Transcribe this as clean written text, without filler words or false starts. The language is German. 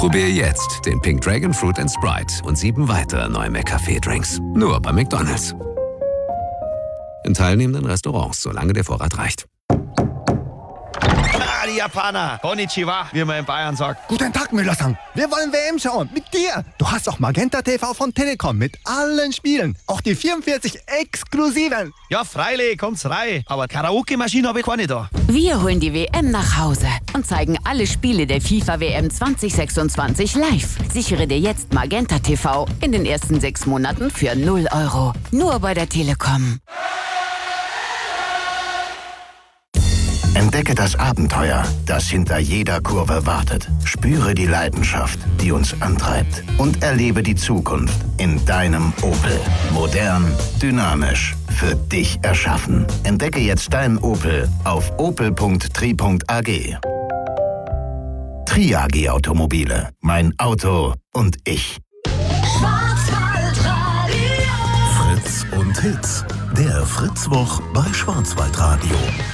Probier jetzt den Pink Dragon Fruit & Sprite und 7 weitere neue McCafé-Drinks. Nur bei McDonald's. In teilnehmenden Restaurants, solange der Vorrat reicht. Die Japaner. Konnichiwa, wie man in Bayern sagt. Guten Tag, Müller-san. Wir wollen WM schauen. Mit dir. Du hast auch Magenta TV von Telekom mit allen Spielen. Auch die 44 exklusiven. Ja, freilich, kommt's rein. Aber Karaoke-Maschine habe ich keine da. Wir holen die WM nach Hause und zeigen alle Spiele der FIFA-WM 2026 live. Sichere dir jetzt Magenta TV in den ersten 6 Monaten für 0 €. Nur bei der Telekom. Entdecke das Abenteuer, das hinter jeder Kurve wartet. Spüre die Leidenschaft, die uns antreibt. Und erlebe die Zukunft in deinem Opel. Modern, dynamisch, für dich erschaffen. Entdecke jetzt deinen Opel auf opel.tri.ag. Tri AG Automobile. Mein Auto und ich. Fritz und Hits. Der Fritzwoch bei Schwarzwaldradio.